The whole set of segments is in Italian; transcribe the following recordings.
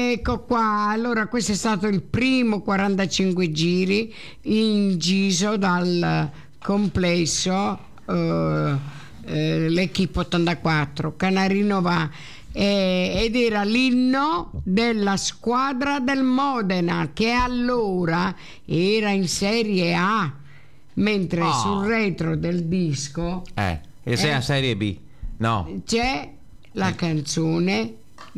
Ecco qua, allora questo è stato il primo 45 giri inciso dal complesso l'Equipe 84, Canarino va, ed era l'inno della squadra del Modena, che allora era in Serie A, mentre sul retro del disco e sei a Serie B, no? c'è la canzone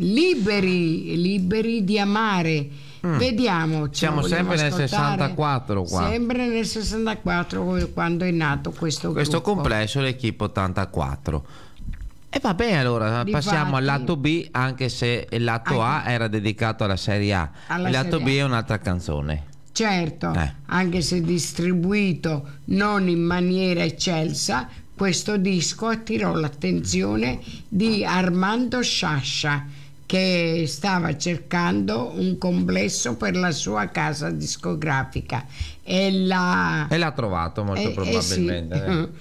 Liberi di amare. Vediamo, siamo sempre nel 64 qua. Sempre nel 64 quando è nato questo gruppo. Complesso, l'Equipe 84. E va bene, allora passiamo al lato B, anche se il lato A era dedicato alla Serie A, il lato B è un'altra canzone. Certo, anche se distribuito non in maniera eccelsa, questo disco attirò l'attenzione di Armando Sciascia, che stava cercando un complesso per la sua casa discografica e l'ha trovato molto probabilmente.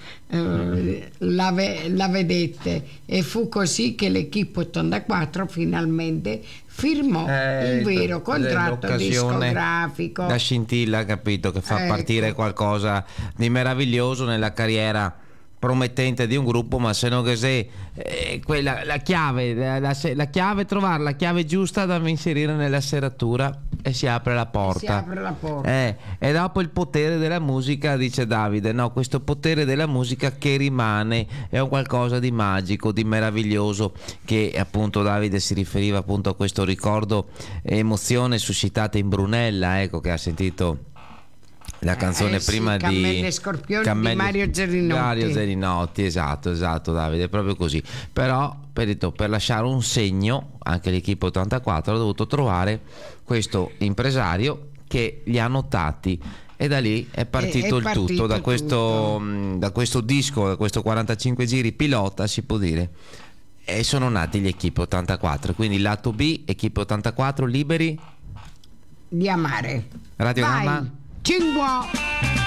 La vedette, e fu così che l'Equipe 84 finalmente firmò un vero contratto discografico. La scintilla, capito, che fa partire qualcosa di meraviglioso nella carriera promettente di un gruppo, ma se non che se la chiave, trovare la chiave giusta da inserire nella serratura e si apre la porta. E dopo il potere della musica, dice Davide, no, questo potere della musica che rimane è un qualcosa di magico, di meraviglioso, che appunto Davide si riferiva appunto a questo ricordo e emozione suscitata in Brunella, ecco, che ha sentito la canzone prima di Cammelli e Scorpioni di Mario Zerinotti. Esatto Davide, proprio così. Però per lasciare un segno, anche l'Equipe 84 ha dovuto trovare questo impresario che li ha notati, e da lì è partito il tutto, da questo disco, da questo 45 giri pilota, si può dire, e sono nati gli Equipe 84. Quindi lato B, Equipe 84, Liberi di amare. Radiogramma Cingua.